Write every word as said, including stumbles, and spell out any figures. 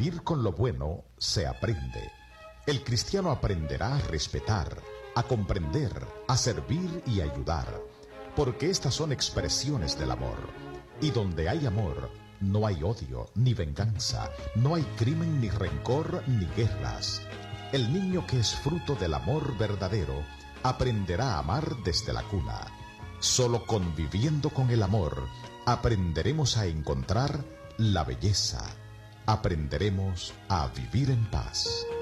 convivir con lo bueno se aprende. El cristiano aprenderá a respetar, a comprender, a servir y ayudar, porque estas son expresiones del amor. Y donde hay amor, no hay odio ni venganza, no hay crimen ni rencor ni guerras. El niño que es fruto del amor verdadero aprenderá a amar desde la cuna. Solo conviviendo con el amor aprenderemos a encontrar la belleza. Aprenderemos a vivir en paz.